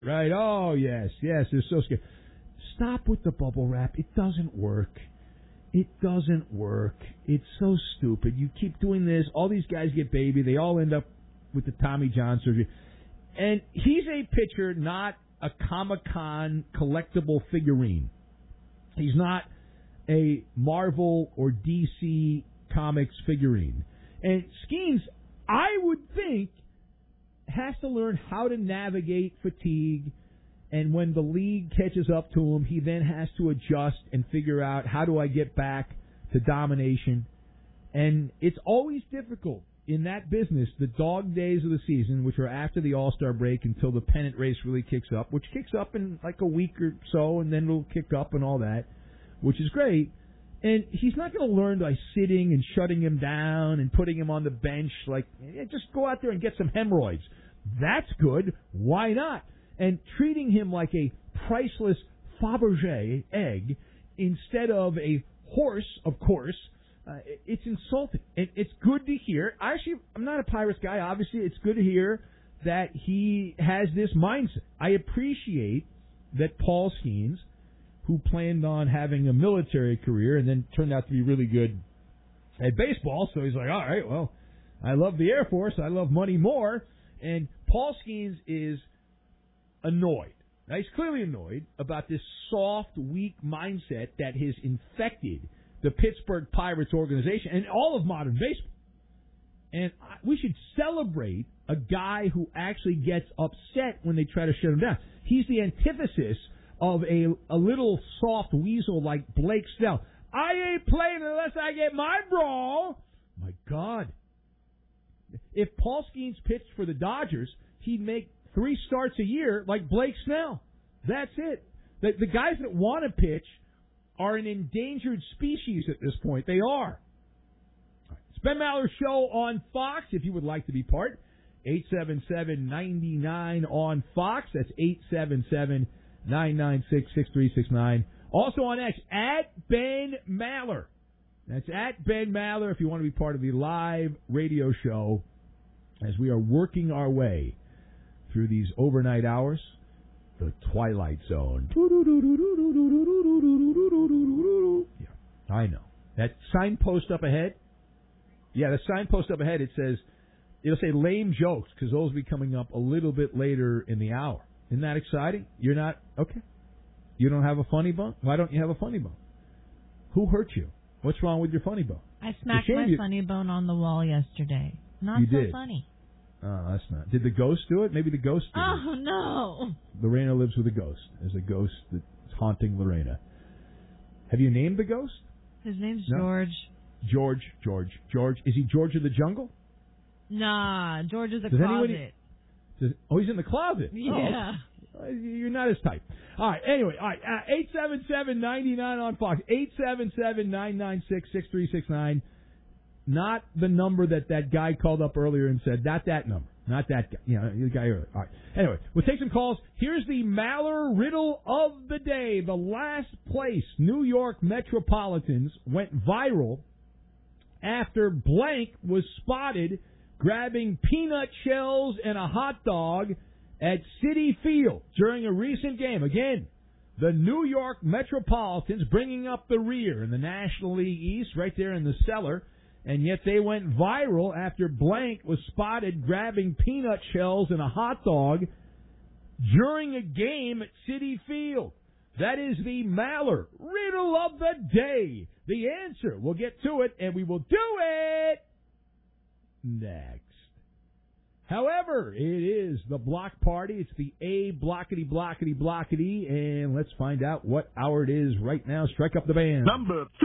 Right? Oh, yes. They're so scared. Stop with the bubble wrap. It doesn't work. It doesn't work. It's so stupid. You keep doing this. All these guys get baby. They all end up with the Tommy John surgery. And he's a pitcher, not a Comic-Con collectible figurine. He's not a Marvel or DC Comics figurine. And Skeens, I would think, has to learn how to navigate fatigue. And when the league catches up to him, he then has to adjust and figure out, how do I get back to domination? And it's always difficult in that business, the dog days of the season, which are after the All-Star break until the pennant race really kicks up, which kicks up in like a week or so, and then it'll kick up and all that, which is great. And he's not going to learn by sitting and shutting him down and putting him on the bench. Like, just go out there and get some hemorrhoids. That's good. Why not? And treating him like a priceless Fabergé egg instead of a horse, of course, it's insulting. And it's good to hear. I'm not a Pirates guy. Obviously, it's good to hear that he has this mindset. I appreciate that Paul Skeens, who planned on having a military career and then turned out to be really good at baseball, so he's like, all right, well, I love the Air Force. I love money more. And Paul Skeens is annoyed. Now, he's clearly annoyed about this soft, weak mindset that has infected the Pittsburgh Pirates organization and all of modern baseball. And we should celebrate a guy who actually gets upset when they try to shut him down. He's the antithesis of a little soft weasel like Blake Snell. I ain't playing unless I get my brawl. My God. If Paul Skeens pitched for the Dodgers, he'd make 3 starts a year like Blake Snell. That's it. The guys that want to pitch are an endangered species at this point. They are. It's Ben Maller Show on Fox. If you would like to be part, 877-99 on Fox. That's 877-996-6369. Also on X, at Ben Maller. That's at Ben Maller if you want to be part of the live radio show as we are working our way through these overnight hours, the Twilight Zone. Yeah, I know. That signpost up ahead, the signpost up ahead, it'll say lame jokes because those will be coming up a little bit later in the hour. Isn't that exciting? You're not? Okay. You don't have a funny bone? Why don't you have a funny bone? Who hurt you? What's wrong with your funny bone? I smacked my funny bone on the wall yesterday. Not so funny. Oh, that's not. Did the ghost do it? Maybe the ghost did it. Oh, no. Lorena lives with a ghost. There's a ghost that's haunting Lorena. Have you named the ghost? His name's George. George. Is he George of the Jungle? Nah, George is a closet. He's in the closet? Yeah. Oh, you're not his type. All right, anyway. All right, 877-99 on Fox. 877-996-6369. Not the number that guy called up earlier and said, not that number. Not that guy. The guy earlier. All right. Anyway, we'll take some calls. Here's the Maller riddle of the day. The last place New York Metropolitans went viral after blank was spotted grabbing peanut shells and a hot dog at Citi Field during a recent game. Again, the New York Metropolitans bringing up the rear in the National League East, right there in the cellar. And yet they went viral after blank was spotted grabbing peanut shells and a hot dog during a game at Citi Field. That is the Maller riddle of the day. The answer, we'll get to it, and we will do it next. However, it is the block party. It's the A blockety, and let's find out what hour it is right now. Strike up the band. Number 3.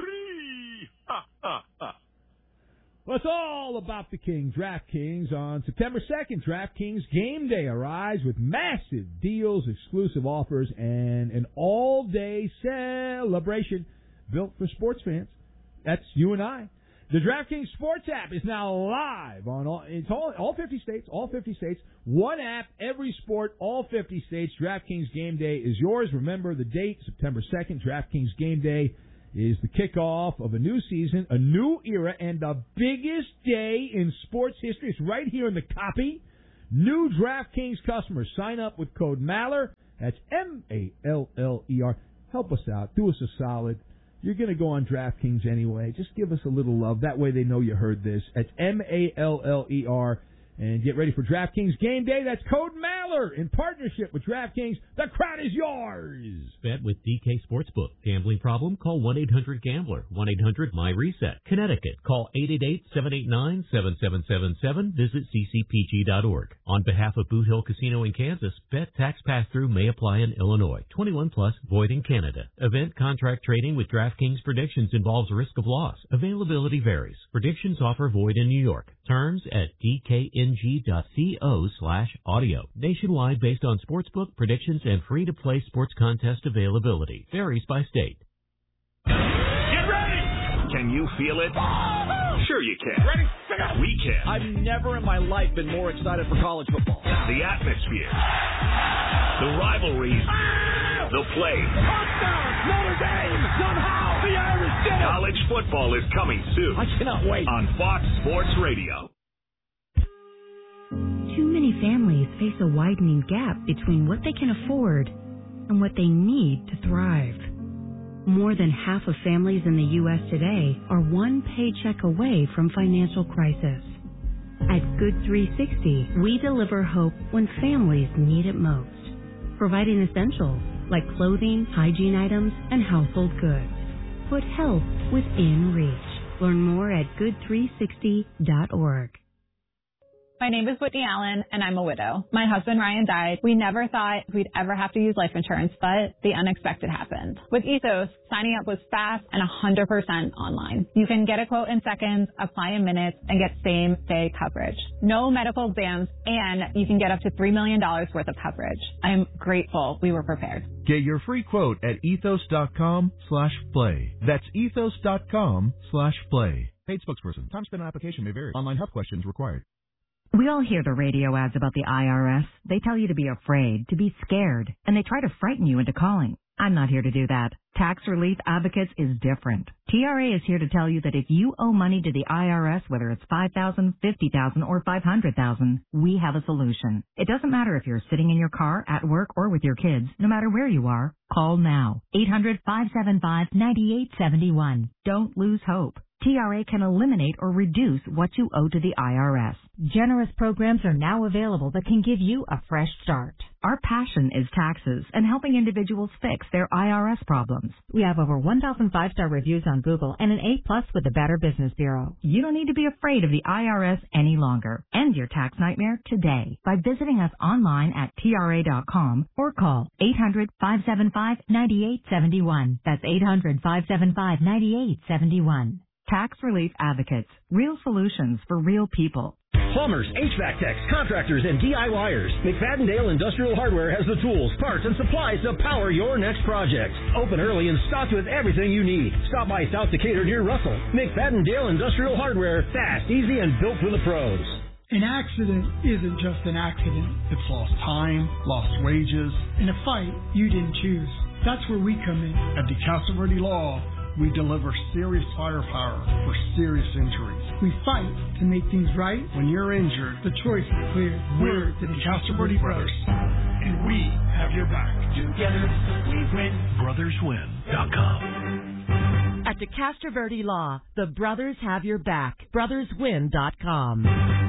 Well, it's all about the King. DraftKings on September 2nd. DraftKings Game Day arrives with massive deals, exclusive offers, and an all-day celebration built for sports fans. That's you and I. The DraftKings Sports app is now live on all 50 states. All 50 states. One app, every sport, all 50 states. DraftKings Game Day is yours. Remember the date, September 2nd. DraftKings Game Day is the kickoff of a new season, a new era, and the biggest day in sports history. It's right here in the copy. New DraftKings customers, sign up with code Maller. That's M-A-L-L-E-R. Help us out. Do us a solid. You're going to go on DraftKings anyway. Just give us a little love. That way they know you heard this. That's M-A-L-L-E-R. And get ready for DraftKings Game Day. That's code Maller in partnership with DraftKings. The crowd is yours. Bet with DK Sportsbook. Gambling problem? Call 1-800-GAMBLER. 1-800-MY-RESET. Connecticut. Call 888-789-7777. Visit ccpg.org. On behalf of Boot Hill Casino in Kansas, bet tax pass-through may apply in Illinois. 21 plus, void in Canada. Event contract trading with DraftKings Predictions involves risk of loss. Availability varies. Predictions offer void in New York. Terms at dkng.co/audio. Nationwide based on sportsbook predictions and free-to-play sports contest availability. Varies by state. Get ready! Can you feel it? Sure you can. Ready? We can. I've never in my life been more excited for college football. The atmosphere. The rivalries. The play. Touchdown! Notre Dame! Somehow the Irish did it! College football is coming soon. I cannot wait. On Fox Sports Radio. Too many families face a widening gap between what they can afford and what they need to thrive. More than half of families in the U.S. today are one paycheck away from financial crisis. At Good 360, we deliver hope when families need it most, providing essentials like clothing, hygiene items, and household goods. Put health within reach. Learn more at good360.org. My name is Whitney Allen, and I'm a widow. My husband, Ryan, died. We never thought we'd ever have to use life insurance, but the unexpected happened. With Ethos, signing up was fast and 100% online. You can get a quote in seconds, apply in minutes, and get same-day coverage. No medical exams, and you can get up to $3 million worth of coverage. I'm grateful we were prepared. Get your free quote at ethos.com/play. That's ethos.com/play. Paid spokesperson. Time spent on application may vary. Online health questions required. We all hear the radio ads about the IRS. They tell you to be afraid, to be scared, and they try to frighten you into calling. I'm not here to do that. Tax Relief Advocates is different. TRA is here to tell you that if you owe money to the IRS, whether it's $5,000, $50,000, or $500,000, we have a solution. It doesn't matter if you're sitting in your car, at work, or with your kids. No matter where you are, call now. 800-575-9871. Don't lose hope. TRA can eliminate or reduce what you owe to the IRS. Generous programs are now available that can give you a fresh start. Our passion is taxes and helping individuals fix their IRS problems. We have over 1,000 5-star reviews on Google and an A+ with the Better Business Bureau. You don't need to be afraid of the IRS any longer. End your tax nightmare today by visiting us online at TRA.com or call 800-575-9871. That's 800-575-9871. Tax Relief Advocates. Real solutions for real people. Plumbers, HVAC techs, contractors, and DIYers. McFadden-Dale Industrial Hardware has the tools, parts, and supplies to power your next project. Open early and stocked with everything you need. Stop by South Decatur near Russell. McFadden-Dale Industrial Hardware. Fast, easy, and built for the pros. An accident isn't just an accident. It's lost time, lost wages, and a fight you didn't choose. That's where we come in. At DeCastro Verde Law, we deliver serious firepower for serious injuries. We fight to make things right. When you're injured, the choice is clear. We're the DeCastro Verde Brothers, and we have your back. Together, we win. BrothersWin.com. At DeCastro Verde Law, the brothers have your back. BrothersWin.com.